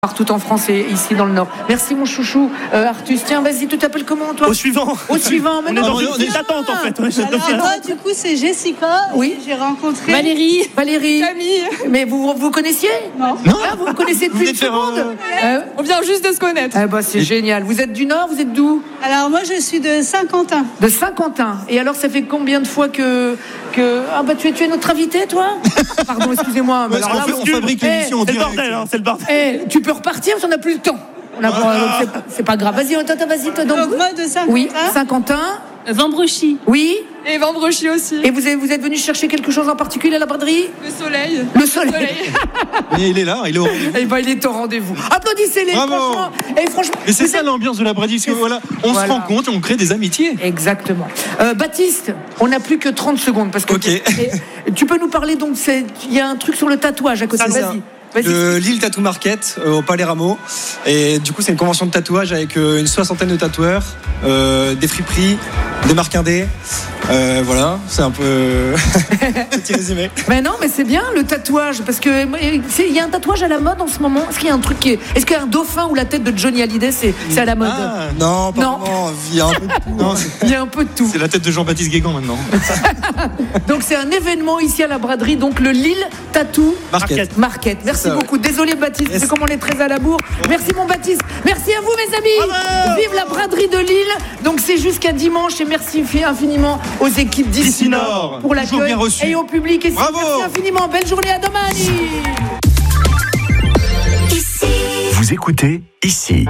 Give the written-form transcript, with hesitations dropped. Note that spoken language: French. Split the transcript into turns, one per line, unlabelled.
Partout en France et ici dans le Nord. Merci mon chouchou Artus. Tiens, vas-y, tu t'appelles comment toi ?
Au suivant.
Maintenant.
On est dans une attente en fait.
Alors moi, du coup, c'est Jessica.
Oui.
J'ai rencontré
Valérie.
Camille.
Mais vous connaissiez ?
Non.
Ah, vous me connaissez depuis une seconde.
On vient juste de se connaître.
C'est génial. Vous êtes du Nord, vous êtes d'où ?
Alors moi, je suis de Saint-Quentin.
De Saint-Quentin. Et alors, ça fait combien de fois que... Ah bah tu es notre invité, toi ? Pardon, excusez-moi. Mais alors là,
on fabrique l'émission en
c'est
direct. C'est le bordel.
tu peux repartir parce qu'on n'a plus le temps. C'est pas grave. Vas-y, vas-y.
Donc moi, de Saint-Quentin.
Oui, Saint-Quentin.
Vambrochy.
Oui.
Et Vambrochy aussi.
Et vous êtes venu chercher quelque chose en particulier à la braderie ?
Le soleil.
Mais il est là, il est au rendez-vous.
Eh ben, il est au rendez-vous. Applaudissez-les, franchement.
Mais c'est ça l'ambiance de la braderie, parce que on se rencontre et on crée des amitiés.
Exactement. Baptiste, on n'a plus que 30 secondes parce que tu peux nous parler donc il y a un truc sur le tatouage à côté. Vas-y.
De Lille Tattoo Market au Palais Rameau, et du coup c'est une convention de tatouage avec une 60aine de tatoueurs, des friperies, des marques indés, voilà, c'est un peu petit résumé.
Mais non, mais c'est bien le tatouage, parce que il y a un tatouage à la mode en ce moment. Est-ce qu'il y a un truc est-ce qu'il y a un dauphin ou la tête de Johnny Hallyday, c'est à la mode?
Non, pas vraiment, il y a un peu de tout.
Non,
il y a un peu de tout.
C'est la tête de Jean-Baptiste Guégan maintenant.
Donc c'est un événement ici à la braderie, donc le Lille Tattoo Market. Merci beaucoup. Désolé Baptiste, c'est comme on est très à la bourre. Merci mon Baptiste. Merci à vous mes amis. Bravo. Vive la braderie de Lille. Donc c'est jusqu'à dimanche et merci infiniment aux équipes d'ici Nord pour l'accueil et au public. Et merci infiniment. Belle journée à domani.
Vous écoutez Ici.